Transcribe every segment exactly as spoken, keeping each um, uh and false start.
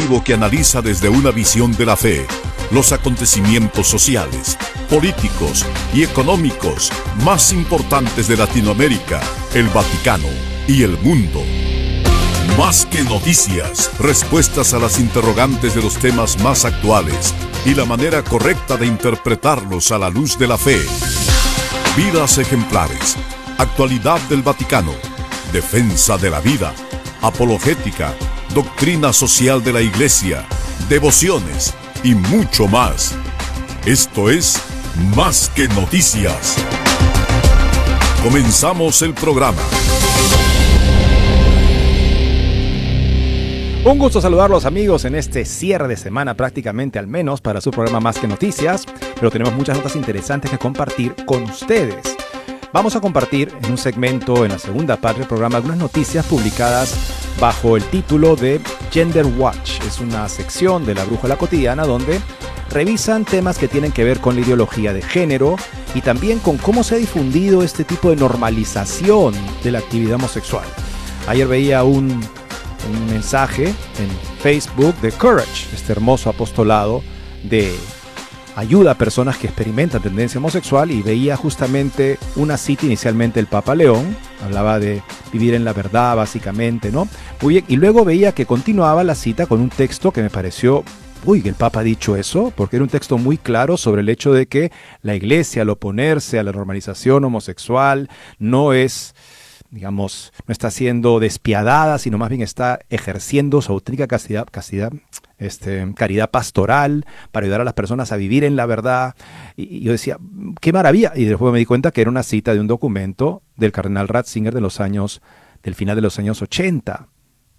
informativo que analiza desde una visión de la fe los acontecimientos sociales, políticos y económicos más importantes de Latinoamérica, el Vaticano y el mundo. Más que noticias, respuestas a las interrogantes de los temas más actuales y la manera correcta de interpretarlos a la luz de la fe. Vidas ejemplares, actualidad del Vaticano, defensa de la vida, apologética, doctrina social de la Iglesia, devociones y mucho más. Esto es Más que Noticias. Comenzamos el programa. Un gusto saludarlos, amigos, en este cierre de semana, prácticamente al menos, para su programa Más que Noticias, pero tenemos muchas notas interesantes que compartir con ustedes. Vamos a compartir en un segmento, en la segunda parte del programa, algunas noticias publicadas bajo el título de Gender Watch. Es una sección de la Brújula Cotidiana donde revisan temas que tienen que ver con la ideología de género y también con cómo se ha difundido este tipo de normalización de la actividad homosexual. Ayer veía un, un mensaje en Facebook de Courage, este hermoso apostolado de ayuda a personas que experimentan tendencia homosexual, y veía justamente una cita inicialmente del Papa León, hablaba de vivir en la verdad básicamente, ¿no? Muy bien, y luego veía que continuaba la cita con un texto que me pareció, uy, que el Papa ha dicho eso, porque era un texto muy claro sobre el hecho de que la Iglesia, al oponerse a la normalización homosexual, no es, digamos, no está siendo despiadada, sino más bien está ejerciendo su auténtica castidad, castidad Este, caridad pastoral para ayudar a las personas a vivir en la verdad. Y, y yo decía, qué maravilla, y después me di cuenta que era una cita de un documento del cardenal Ratzinger de los años, del final de los años ochenta.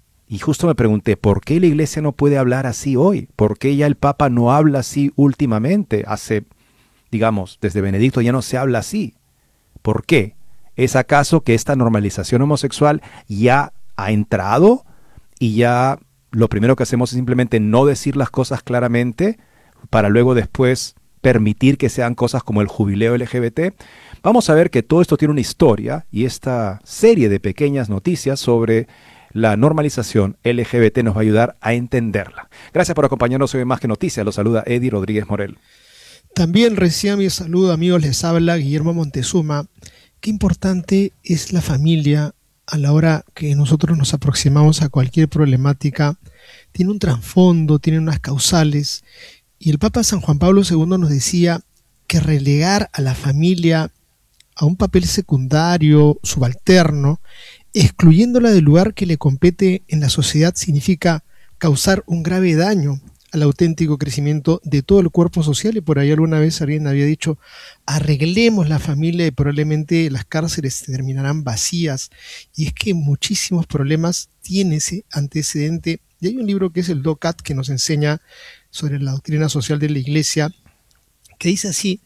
Y justo me pregunté, ¿por qué la Iglesia no puede hablar así hoy? ¿Por qué ya el Papa no habla así últimamente? Hace, digamos, desde Benedicto ya no se habla así. ¿Por qué? ¿Es acaso que esta normalización homosexual ya ha entrado y ya lo primero que hacemos es simplemente no decir las cosas claramente para luego después permitir que sean cosas como el jubileo L G B T? Vamos a ver que todo esto tiene una historia, y esta serie de pequeñas noticias sobre la normalización L G B T nos va a ayudar a entenderla. Gracias por acompañarnos hoy en Más que Noticias. Los saluda Eddie Rodríguez Morel. También recién mi saludo, amigos, les habla Guillermo Montezuma. Qué importante es la familia a la hora que nosotros nos aproximamos a cualquier problemática. Tiene un trasfondo, tiene unas causales, y el Papa San Juan Pablo segundo nos decía que relegar a la familia a un papel secundario, subalterno, excluyéndola del lugar que le compete en la sociedad, significa causar un grave daño al auténtico crecimiento de todo el cuerpo social. Y por ahí alguna vez alguien había dicho, arreglemos la familia y probablemente las cárceles terminarán vacías. Y es que muchísimos problemas tienen ese antecedente. Y hay un libro que es el DOCAT, que nos enseña sobre la doctrina social de la Iglesia, que dice así: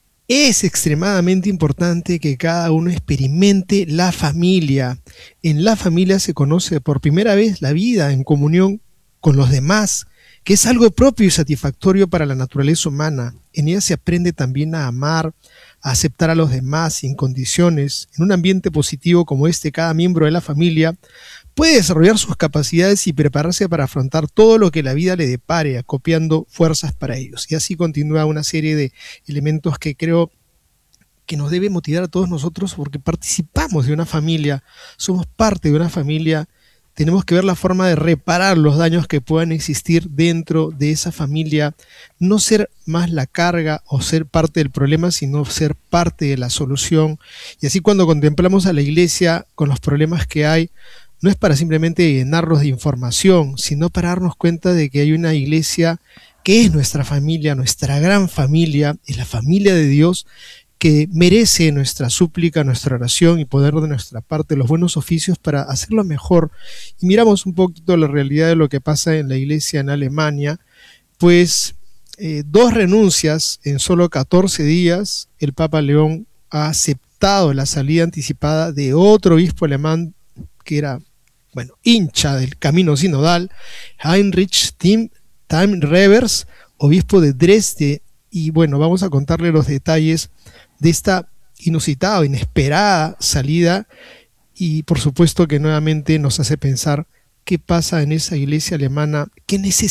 es extremadamente importante que cada uno experimente la familia. En la familia se conoce por primera vez la vida en comunión con los demás, que es algo propio y satisfactorio para la naturaleza humana. En ella se aprende también a amar, a aceptar a los demás sin condiciones. En un ambiente positivo como este, cada miembro de la familia puede desarrollar sus capacidades y prepararse para afrontar todo lo que la vida le depare, acopiando fuerzas para ellos. Y así continúa una serie de elementos que creo que nos debe motivar a todos nosotros, porque participamos de una familia, somos parte de una familia. Tenemos que ver la forma de reparar los daños que puedan existir dentro de esa familia, no ser más la carga o ser parte del problema, sino ser parte de la solución. Y así, cuando contemplamos a la Iglesia con los problemas que hay, no es para simplemente llenarlos de información, sino para darnos cuenta de que hay una Iglesia que es nuestra familia, nuestra gran familia, es la familia de Dios, que merece nuestra súplica, nuestra oración, y poner de nuestra parte los buenos oficios para hacerlo mejor. Y miramos un poquito la realidad de lo que pasa en la Iglesia en Alemania, pues eh, dos renuncias en solo catorce días. El Papa León ha aceptado la salida anticipada de otro obispo alemán que era, bueno, hincha del camino sinodal, Heinrich Tim, Tim Revers, obispo de Dresde. Y bueno, vamos a contarle los detalles de esta inusitada o inesperada salida, y por supuesto que nuevamente nos hace pensar qué pasa en esa iglesia alemana, qué necesidad